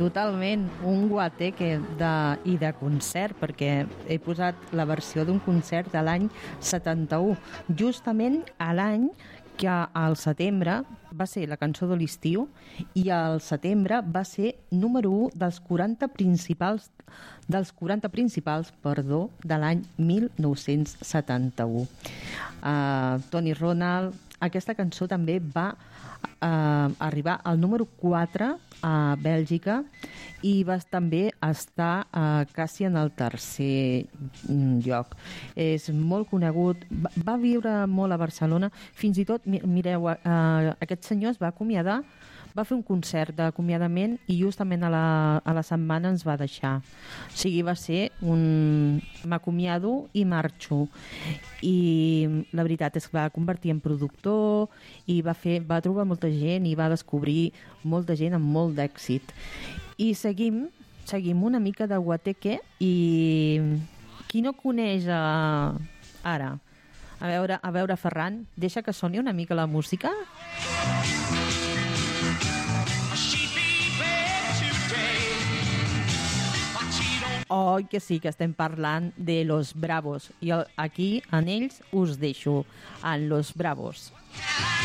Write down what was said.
Totalment, un guateque i de concert, perquè he posat la versió d'un concert de l'any 71, justament a l'any que al setembre va ser la cançó de l'estiu i al setembre va ser número 1 dels 40 principals de l'any 1971. Tony Ronald, aquesta cançó també va arribar al número 4 a Bèlgica i va també estar quasi en el tercer lloc. És molt conegut, va viure molt a Barcelona, fins i tot, mireu, aquest senyor es va acomiadar, va fer un concert d'acomiadament i justament a la setmana ens va deixar. O sigui, va ser m'acomiado i marxo. I la veritat és que va convertir en productor i va trobar molta gent i va descobrir molta gent amb molt d'èxit. I seguim una mica de guateque i qui no coneix ara? A veure, Ferran, deixa que soni una mica la música. Oi que sí, que estem parlant de Los Bravos i aquí en ells us deixo en Los Bravos.